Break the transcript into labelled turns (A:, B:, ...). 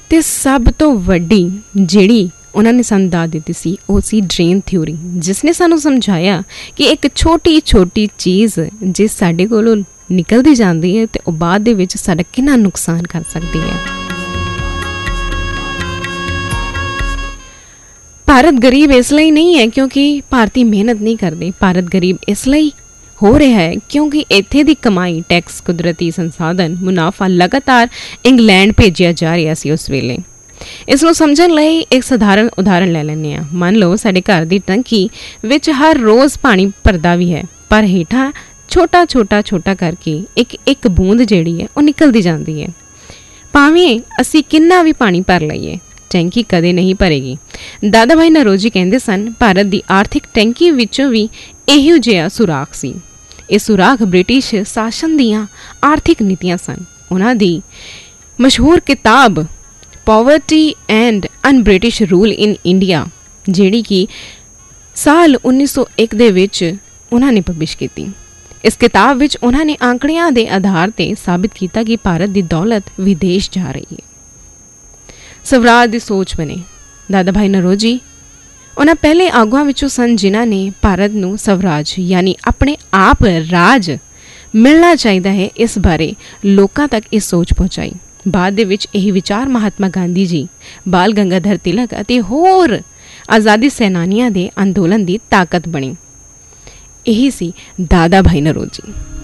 A: ਤੇ ਸਭ ਤੋਂ ਵੱਡੀ ਜਿਹੜੀ ਉਹਨਾਂ ਨੇ ਸਾਨੂੰ ਦੱਸ ਦਿੱਤੀ ਸੀ ਉਹ ਸੀ ਡਰੇਨ ਥਿਊਰੀ, ਜਿਸ ਨੇ ਸਾਨੂੰ ਸਮਝਾਇਆ ਕਿ ਇੱਕ ਛੋਟੀ ਛੋਟੀ ਚੀਜ਼ ਜੇ ਸਾਡੇ ਕੋਲੋਂ ਨਿਕਲਦੀ ਜਾਂਦੀ ਹੈ ਤੇ ਉਹ ਬਾਅਦ ਦੇ ਵਿੱਚ ਸਾਡਾ ਕਿੰਨਾ ਨੁਕਸਾਨ ਕਰ ਸਕਦੀ ਹੈ। ਭਾਰਤ ਗਰੀਬ ਇਸ ਲਈ ਨਹੀਂ ਹੈ ਕਿਉਂਕਿ ਭਾਰਤੀ ਮਿਹਨਤ ਨਹੀਂ ਕਰਦੇ। ਭਾਰਤ ਗਰੀਬ ਇਸ ਲਈ ਹੋ ਰਿਹਾ ਹੈ ਕਿਉਂਕਿ ਇੱਥੇ ਦੀ ਕਮਾਈ, ਟੈਕਸ, ਕੁਦਰਤੀ ਸੰਸਾਧਨ, ਮੁਨਾਫਾ ਲਗਾਤਾਰ ਇੰਗਲੈਂਡ ਭੇਜਿਆ ਜਾ ਰਿਹਾ ਸੀ ਉਸ ਵੇਲੇ। ਇਸ ਨੂੰ ਸਮਝਣ ਲਈ ਇੱਕ ਸਧਾਰਨ ਉਦਾਹਰਣ ਲੈ ਲੈਂਦੇ ਹਾਂ। ਮੰਨ ਲਓ ਸਾਡੇ ਘਰ ਦੀ ਟੰਕੀ ਵਿੱਚ ਹਰ ਰੋਜ਼ ਪਾਣੀ ਭਰਦਾ ਵੀ ਹੈ, ਪਰ ਹੇਠਾਂ ਛੋਟਾ ਛੋਟਾ ਛੋਟਾ ਕਰਕੇ ਇੱਕ ਬੂੰਦ ਜਿਹੜੀ ਹੈ ਉਹ ਨਿਕਲਦੀ ਜਾਂਦੀ ਹੈ। ਭਾਵੇਂ ਅਸੀਂ ਕਿੰਨਾ ਵੀ ਪਾਣੀ ਭਰ ਲਈਏ, ਟੈਂਕੀ ਕਦੇ ਨਹੀਂ ਭਰੇਗੀ। ਦਾਦਾ ਭਾਈ ਨਰੋਜੀ ਕਹਿੰਦੇ ਸਨ, ਭਾਰਤ ਦੀ ਆਰਥਿਕ ਟੈਂਕੀ ਵਿੱਚੋਂ ਵੀ ਇਹੋ ਜਿਹਾ ਸੁਰਾਖ ਸੀ। ਇਹ ਸੁਰਾਖ ਬ੍ਰਿਟਿਸ਼ ਸ਼ਾਸਨ ਦੀਆਂ ਆਰਥਿਕ ਨੀਤੀਆਂ ਸਨ। ਉਹਨਾਂ ਦੀ ਮਸ਼ਹੂਰ ਕਿਤਾਬ poverty and ਅਨਬ੍ਰਿਟਿਸ਼ rule in India, ਜਿਹੜੀ ਕਿ ਸਾਲ 1901 ਦੇ ਵਿੱਚ ਉਹਨਾਂ ਨੇ ਪਬਲਿਸ਼ ਕੀਤੀ। ਇਸ ਕਿਤਾਬ ਵਿੱਚ ਉਹਨਾਂ ਨੇ ਆંકੜਿਆਂ ਦੇ ਆਧਾਰ 'ਤੇ ਸਾਬਿਤ ਕੀਤਾ ਕਿ ਭਾਰਤ ਦੀ ਦੌਲਤ ਵਿਦੇਸ਼ ਜਾ ਰਹੀ ਹੈ। ਸਵਰਾਜ ਦੀ ਸੋਚ ਬਣੇ। ਦਾਦਾ ਭਾਈ ਨਰੋਜੀ ਉਹਨਾਂ ਪਹਿਲੇ ਆਗੂਆਂ ਵਿੱਚੋਂ ਸਨ ਜਿਨ੍ਹਾਂ ਨੇ ਭਾਰਤ ਨੂੰ ਸਵਰਾਜ ਯਾਨੀ ਆਪਣੇ ਆਪ ਰਾਜ ਮਿਲਣਾ ਚਾਹੀਦਾ ਹੈ ਇਸ ਬਾਰੇ ਲੋਕਾਂ ਤੱਕ ਇਹ ਸੋਚ ਪਹੁੰਚਾਈ। ਬਾਅਦ ਦੇ ਵਿੱਚ ਇਹ ਵਿਚਾਰ ਮਹਾਤਮਾ ਗਾਂਧੀ ਜੀ, ਬਾਲ ਗੰਗਾਧਰ ਤਿਲਕ ਅਤੇ ਹੋਰ ਆਜ਼ਾਦੀ ਸੈਨਾਨੀਆਂ ਦੇ ਅੰਦੋਲਨ ਦੀ ਤਾਕਤ ਬਣੀ। ਇਹੀ ਸੀ ਦਾਦਾ ਭਾਈ ਨਰੋਜੀ।